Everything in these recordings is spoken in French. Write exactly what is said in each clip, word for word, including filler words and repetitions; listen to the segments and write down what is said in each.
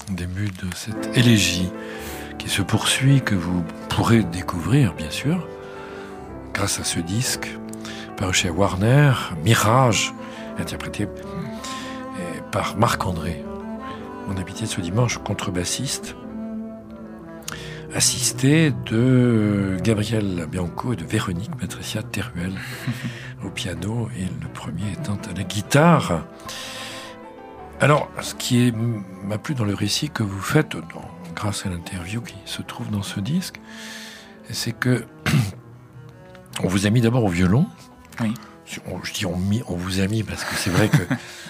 début de cette élégie qui se poursuit, que vous pourrez découvrir, bien sûr, grâce à ce disque, paru chez Warner, Mirage, interprété par Marc-André, mon invité de ce dimanche, contrebassiste, assisté de Gabriel Bianco et de Véronique Patricia Teruel au piano, et le premier étant à la guitare. Alors, ce qui est, m'a plu dans le récit que vous faites, dans, grâce à l'interview qui se trouve dans ce disque, c'est que on vous a mis d'abord au violon. Oui. On, je dis on, mis, on vous a mis parce que c'est vrai que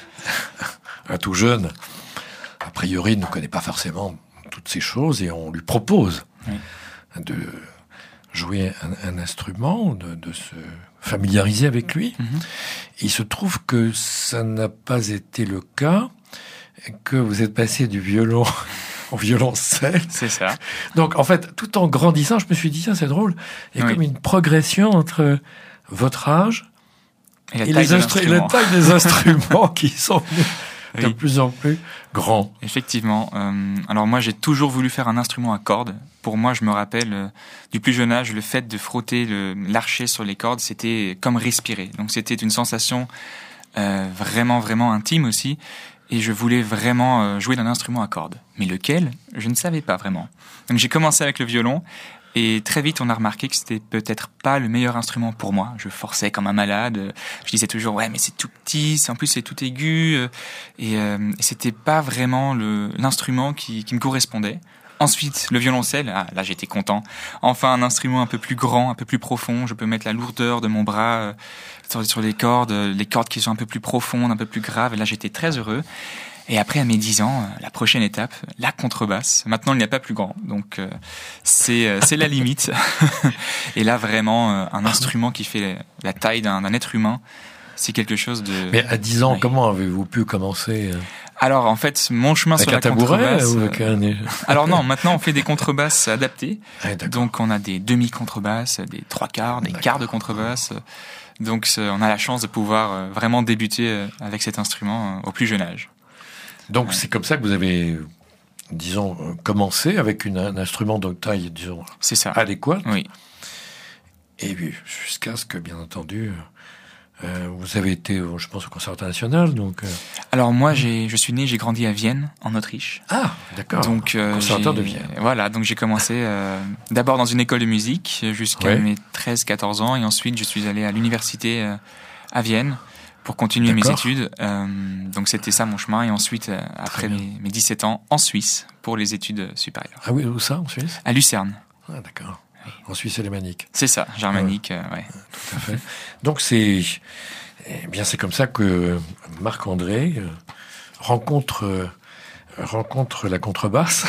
un tout jeune, a priori, ne connaît pas forcément toutes ces choses, et on lui propose oui. de jouer un, un instrument, de, de se familiariser avec lui. Mm-hmm. Il se trouve que ça n'a pas été le cas, que vous êtes passé du violon au violoncelle. C'est ça. Donc, en fait, tout en grandissant, je me suis dit, tiens, c'est drôle, il y a oui. comme une progression entre votre âge et la, et taille, les instru- et la taille des instruments qui sont oui. de plus en plus grands. Effectivement. Euh, alors moi, j'ai toujours voulu faire un instrument à cordes. Pour moi, je me rappelle, euh, du plus jeune âge, le fait de frotter le, l'archet sur les cordes, c'était comme respirer. Donc c'était une sensation euh, vraiment, vraiment intime aussi. Et je voulais vraiment euh, jouer d'un instrument à cordes. Mais lequel ? Je ne savais pas vraiment. Donc j'ai commencé avec le violon. Et très vite, on a remarqué que c'était peut-être pas le meilleur instrument pour moi. Je forçais comme un malade. Je disais toujours, ouais, mais c'est tout petit. En plus, c'est tout aigu. Et, euh, et c'était pas vraiment le, l'instrument qui, qui me correspondait. Ensuite, le violoncelle. Ah, là, j'étais content. Enfin, un instrument un peu plus grand, un peu plus profond. Je peux mettre la lourdeur de mon bras euh, sur, sur les cordes, les cordes qui sont un peu plus profondes, un peu plus graves. Et là, j'étais très heureux. Et après, à mes dix ans, la prochaine étape, la contrebasse. Maintenant, il n'y a pas plus grand. Donc, euh, c'est, euh, c'est la limite. Et là, vraiment, euh, un instrument qui fait la taille d'un, d'un être humain, c'est quelque chose de... Mais à dix ans, ouais. comment avez-vous pu commencer ? Alors, en fait, mon chemin avec sur la contrebasse... Ou avec un... Alors non, maintenant, on fait des contrebasses adaptées. Ah, donc, on a des demi-contrebasses, des trois quarts, des d'accord. quarts de contrebasse. Donc, on a la chance de pouvoir vraiment débuter avec cet instrument au plus jeune âge. Donc, ouais. c'est comme ça que vous avez, disons, commencé avec une, un instrument de taille, disons, c'est ça. adéquate. Oui. Et jusqu'à ce que, bien entendu, euh, vous avez été, je pense, au Conservatoire national. Donc, euh... Alors, moi, j'ai, je suis né, j'ai grandi à Vienne, en Autriche. Ah, d'accord. Donc, euh, Conservatoire de Vienne. Voilà, donc j'ai commencé euh, d'abord dans une école de musique jusqu'à ouais. mes treize quatorze ans. Et ensuite, je suis allé à l'université euh, à Vienne. Pour continuer D'accord. mes études. Euh, donc c'était ça mon chemin. Et ensuite, euh, après mes, mes dix-sept ans, en Suisse, pour les études supérieures. Ah oui, où ça, en Suisse ? À Lucerne. Ah d'accord. Oui. En Suisse alémanique. C'est ça, germanique, euh, ouais. Tout à fait. Donc c'est... Eh bien, c'est comme ça que Marc-André euh, rencontre, euh, rencontre la contrebasse.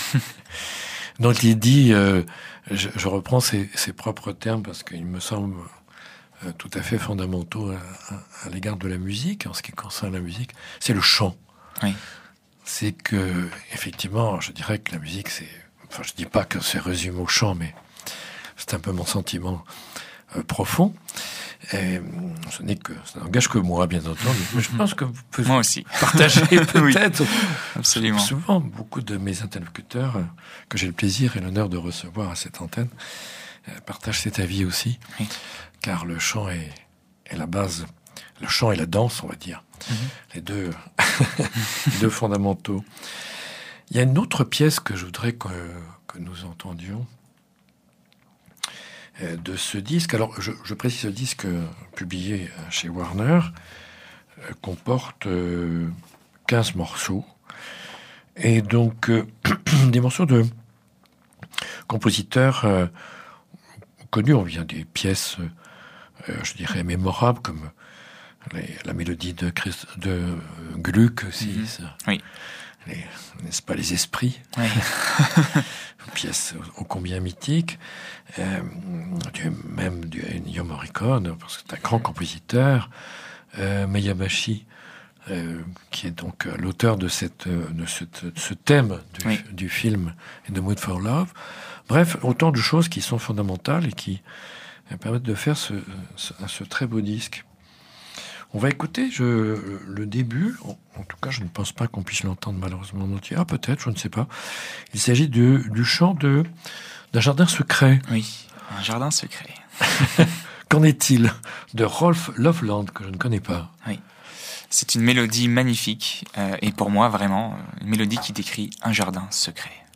Donc il dit... Euh, je, je reprends ses, ses propres termes parce qu'il me semble... tout à fait fondamentaux à, à, à l'égard de la musique, en ce qui concerne la musique, c'est le chant. Oui. C'est que, effectivement, je dirais que la musique, c'est... Enfin, je dis pas que c'est résumé au chant, mais c'est un peu mon sentiment euh, profond. Et ce n'est que... Ça n'engage que moi, bien entendu. Mais je pense que vous pouvez moi aussi. partager peut-être... oui, absolument. Souvent, beaucoup de mes interlocuteurs, euh, que j'ai le plaisir et l'honneur de recevoir à cette antenne, euh, partagent cet avis aussi. Oui. Car le chant est, est la base, le chant et la danse, on va dire, mm-hmm. les deux, les deux fondamentaux. Il y a une autre pièce que je voudrais que, que nous entendions euh, de ce disque. Alors, je, je précise, le disque euh, publié chez Warner euh, comporte euh, quinze morceaux, et donc euh, des morceaux de compositeurs euh, connus. On vient des pièces... Euh, Euh, je dirais mémorable, comme les, la mélodie de, Christ, de Gluck aussi, mm-hmm. ça. Oui. Les, n'est-ce pas, les esprits, oui. pièce ô combien mythique, euh, du, même du Ennio Morricone, parce que c'est un grand compositeur, euh, Miyamashi, euh, qui est donc l'auteur de, cette, de, cette, de ce thème du, oui. du film In the Mood for Love. Bref, autant de choses qui sont fondamentales et qui permettre de faire ce, ce, ce très beau disque. On va écouter je, le début. En, en tout cas, je ne pense pas qu'on puisse l'entendre malheureusement en entier. Ah, peut-être, je ne sais pas. Il s'agit de, du chant de, d'un jardin secret. Oui, un jardin secret. Qu'en est-il de Rolf Loveland, que je ne connais pas? Oui. C'est une mélodie magnifique, euh, et pour moi, vraiment, une mélodie qui décrit un jardin secret.